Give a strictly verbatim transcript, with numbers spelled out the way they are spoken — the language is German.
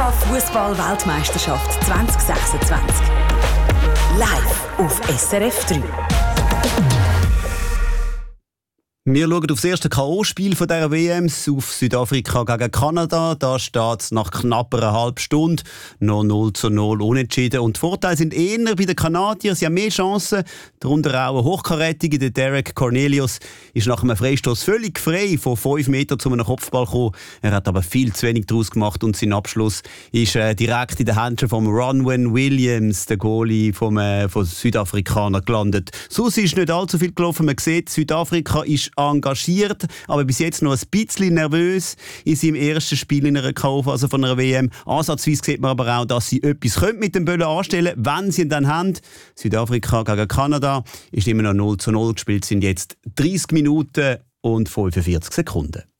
FIFA-Fußball-Weltmeisterschaft zwanzig sechsundzwanzig. Live auf S R F drei. Wir schauen auf das erste K O-Spiel dieser W M auf Südafrika gegen Kanada. Da steht es nach knapp einer halben Stunde noch null zu null unentschieden. Und die Vorteile sind eher bei den Kanadiern. Sie haben mehr Chancen. Darunter auch ein Hochkarätiger, der Derek Cornelius, ist nach einem Freistoß völlig frei von fünf Metern zu einem Kopfball gekommen. Er hat aber viel zu wenig daraus gemacht und sein Abschluss ist äh, direkt in den Händen von Ronwen Williams, der Goalie vom, äh, von Südafrikaner, gelandet. Sonst ist nicht allzu viel gelaufen. Man sieht, Südafrika ist engagiert, aber bis jetzt noch ein bisschen nervös in seinem ersten Spiel in einer K O-Phase von einer W M. Ansatzweise sieht man aber auch, dass sie etwas mit dem Böllen anstellen können, wenn sie ihn dann haben. Südafrika gegen Kanada ist immer noch null zu null gespielt, sind jetzt dreißig Minuten und fünfundvierzig Sekunden.